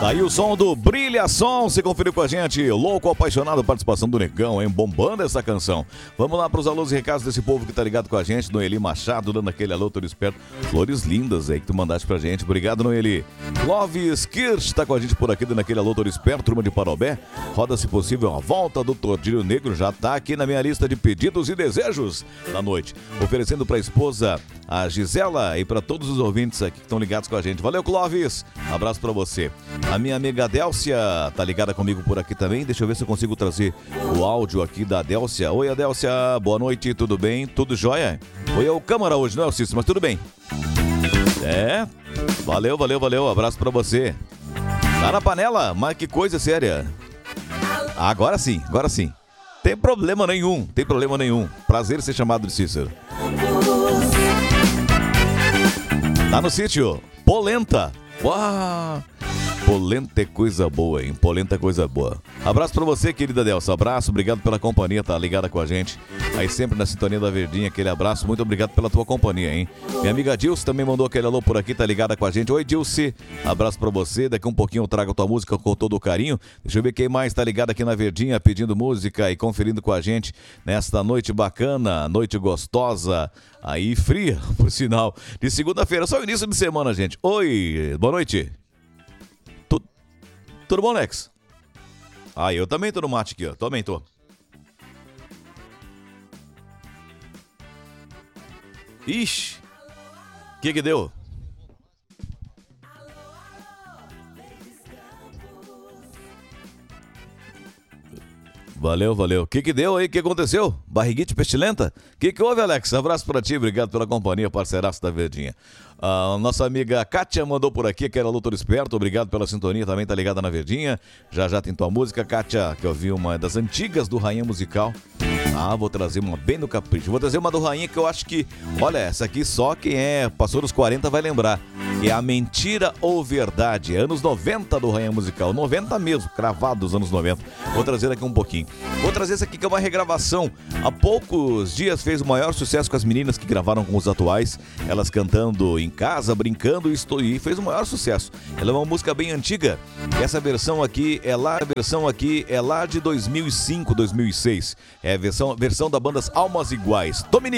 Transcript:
Aí o som do Brilha Som, você conferiu com a gente, louco, apaixonado, participação do Negão, hein, bombando essa canção. Vamos lá para os alôs e recados desse povo que tá ligado com a gente, Noeli Machado, dando aquele alô todo esperto, flores lindas aí que tu mandaste pra gente, obrigado Noeli. Clóvis Kirsch tá com a gente por aqui, dando aquele alô todo esperto, turma de Parobé, roda se possível a volta do Tordilho Negro, já tá aqui na minha lista de pedidos e desejos da noite, oferecendo pra esposa a Gisela e pra todos os ouvintes aqui que estão ligados com a gente. Valeu Clóvis, abraço pra você. A minha amiga Adélcia tá ligada comigo por aqui também. Deixa eu ver se eu consigo trazer o áudio aqui da Adélcia. Oi, Adélcia, boa noite, tudo bem? Tudo jóia? Oi, é o Câmara hoje, não é o Cícero, mas tudo bem. É, valeu, abraço pra você. Tá na panela, mas que coisa séria. Agora sim. Tem problema nenhum. Prazer ser chamado de Cícero. Tá no sítio, Polenta. Uau! Polenta é coisa boa, hein? Polenta é coisa boa. Abraço pra você, querida Delsa. Abraço, obrigado pela companhia, tá ligada com a gente. Aí sempre na sintonia da Verdinha, aquele abraço. Muito obrigado pela tua companhia, hein? Minha amiga Dilce também mandou aquele alô por aqui, tá ligada com a gente. Oi, Dilce. Abraço pra você. Daqui um pouquinho eu trago a tua música com todo o carinho. Deixa eu ver quem mais tá ligado aqui na Verdinha, pedindo música e conferindo com a gente nesta noite bacana, noite gostosa. Aí fria, por sinal. De segunda-feira, só o início de semana, gente. Oi, boa noite. Tudo bom, Lex? Ah, eu também tô no mate aqui, ó. Também tô. Ixi. O que deu? Valeu. O que deu aí? O que aconteceu? Barriguite pestilenta? O que houve, Alex? Abraço pra ti, obrigado pela companhia, parceiraço da Verdinha. Nossa amiga Kátia mandou por aqui, que era Doutor Esperto, obrigado pela sintonia, também tá ligada na Verdinha. Já tem tua música, Kátia, que eu vi uma das antigas do Rainha Musical. Vou trazer uma bem no capricho. Vou trazer uma do Rainha que eu acho que, olha, essa aqui só quem passou dos 40 vai lembrar. É a Mentira ou Verdade, anos 90 do Rainha Musical, 90 mesmo, cravado dos anos 90. Vou trazer daqui um pouquinho. Vou trazer essa aqui que é uma regravação. Há poucos dias fez o maior sucesso com as meninas que gravaram com os atuais, elas cantando em casa, brincando e fez o maior sucesso. Ela é uma música bem antiga. Essa versão aqui é lá de 2005, 2006. É a versão da banda Almas Iguais. Dominique.